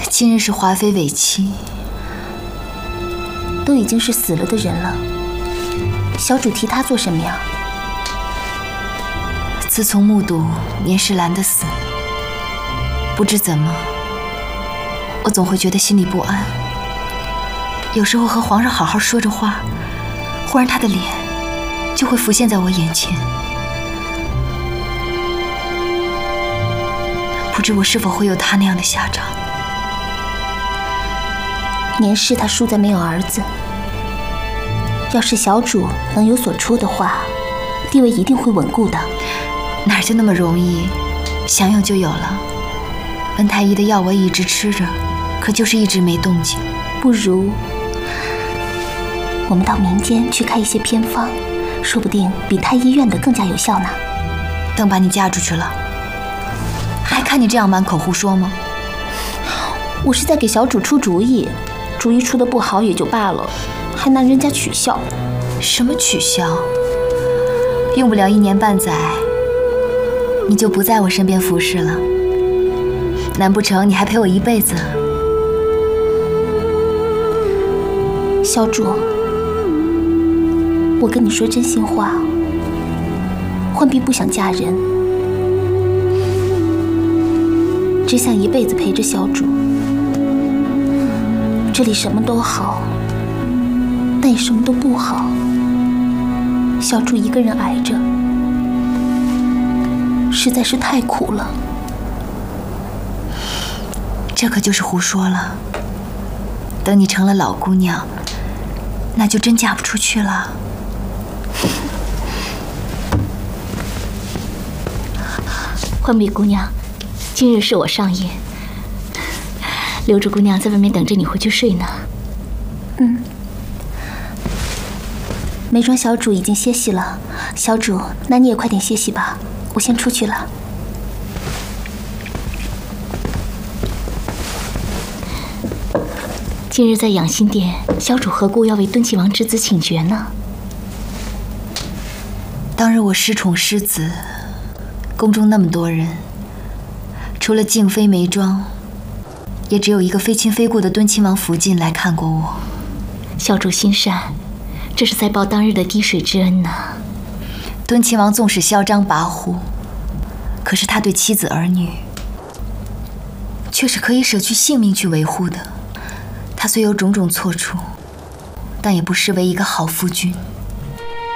今日是华妃尾期， 都已经是死了的人了，小主提他做什么呀？ 自从目睹年世兰的死，不知怎么，我总会觉得心里不安。有时候和皇上好好说着话，忽然他的脸就会浮现在我眼前。不知我是否会有他那样的下场。 年氏他输在没有儿子，要是小主能有所出的话，地位一定会稳固的。 哪就那么容易，想有就有了？温太医的药我一直吃着，可就是一直没动静。 不如我们到民间去开一些偏方，说不定比太医院的更加有效呢。 等把你嫁出去了，还看你这样满口胡说吗？ 我是在给小主出主意，主意出的不好也就罢了，还拿人家取笑。 什么取笑？用不了1年半载，你就不在我身边服侍了。难不成你还陪我一辈子？ 小主，我跟你说真心话，浣碧不想嫁人，只想一辈子陪着小主。这里什么都好，但也什么都不好。小主一个人挨着，实在是太苦了。 这可就是胡说了。等你成了老姑娘，那就真嫁不出去了。 浣碧姑娘，今日是我上夜，留着姑娘在外面等着你回去睡呢。嗯。梅庄小主已经歇息了，小主，那你也快点歇息吧，我先出去了。今日在养心殿，小主何故要为敦亲王之子请爵呢？ 当日我失宠失子，宫中那么多人，除了静妃、梅庄，也只有一个非亲非故的敦亲王福晋来看过我。 小主心善，这是在报当日的滴水之恩呢。 敦亲王纵使嚣张跋扈，可是他对妻子儿女却是可以舍去性命去维护的。他虽有种种错处，但也不失为一个好夫君。